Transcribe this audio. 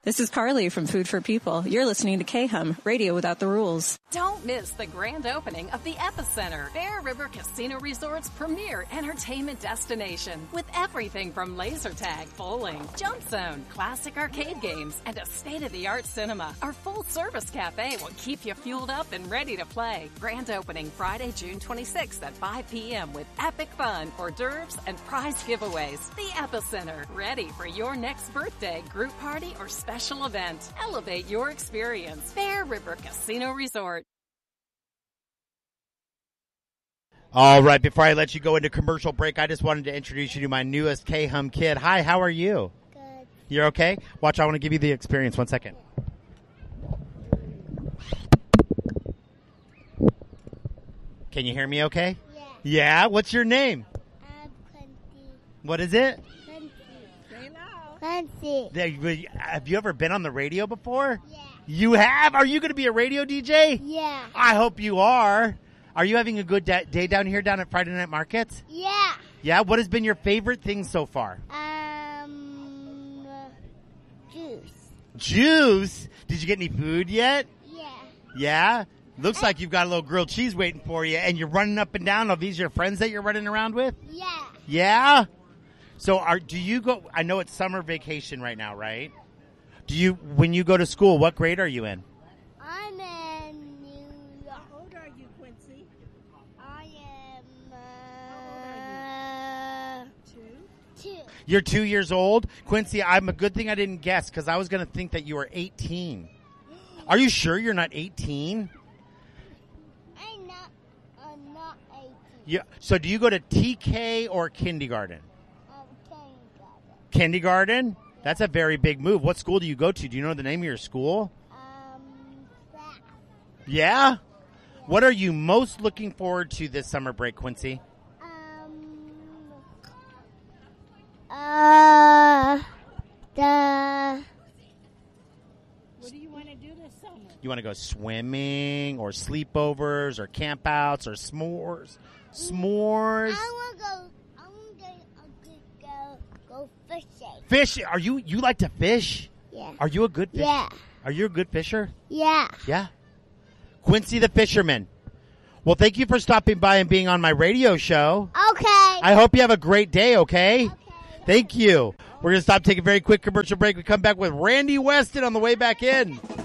This is Carly from Food for People. You're listening to KHUM, Radio Without the Rules. Don't miss the grand opening of the Epicenter, Bear River Casino Resort's premier entertainment destination. With everything from laser tag, bowling, jump zone, classic arcade games, and a state-of-the-art cinema. Our full-service cafe will keep you fueled up and ready to play. Grand opening Friday, June 26th at 5 p.m. with epic fun, hors d'oeuvres, and prize giveaways. The Epicenter, ready for your next birthday, group party, or special event. Elevate your experience. Bear River Casino Resort. All right, before I let you go into commercial break, I just wanted to introduce you to my newest KHUM kid. Hi, how are you? Good. You're okay? Watch, I want to give you the experience. 1 second. Can you hear me okay? Yeah. Yeah? What's your name? Quincy. What is it? Quincy. Have you ever been on the radio before? Yeah. You have? Are you going to be a radio DJ? Yeah. I hope you are. Are you having a good day down here down at Friday Night Markets? Yeah. Yeah? What has been your favorite thing so far? Juice. Juice? Did you get any food yet? Yeah. Yeah? Looks like you've got a little grilled cheese waiting for you, and you're running up and down. Are these your friends that you're running around with? Yeah. Yeah? So do you go, I know it's summer vacation right now, right? When you go to school, what grade are you in? I'm in New York. How old are you, Quincy? I am, 2. You're 2 years old? Quincy, I'm a good thing I didn't guess, because I was going to think that you were 18. Are you sure you're not 18? I'm not 18. Yeah. So do you go to TK or kindergarten? Kindergarten. Kindergarten? That's a very big move. What school do you go to? Do you know the name of your school? South. Yeah? What are you most looking forward to this summer break, Quincy? What do you want to do this summer? You want to go swimming or sleepovers or campouts or s'mores? S'mores? I want to go fishing. Fish? You like to fish? Yeah. Are you a good fisher? Yeah. Are you a good fisher? Yeah. Yeah. Quincy the fisherman. Well, thank you for stopping by and being on my radio show. Okay. I hope you have a great day, okay? Thank you. We're going to stop, take a very quick commercial break. We come back with Randy Weston on the way back in.